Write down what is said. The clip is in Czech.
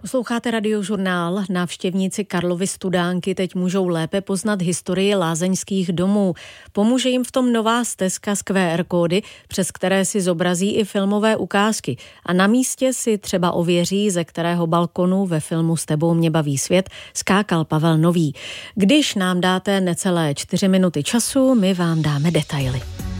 Posloucháte Radiožurnál. Návštěvníci Karlovy Studánky teď můžou lépe poznat historii lázeňských domů. Pomůže jim v tom nová stezka z QR kódy, přes které si zobrazí i filmové ukázky. A na místě si třeba ověří, ze kterého balkonu ve filmu S tebou mě baví svět skákal Pavel Nový. Když nám dáte necelé 4 minuty času, my vám dáme detaily.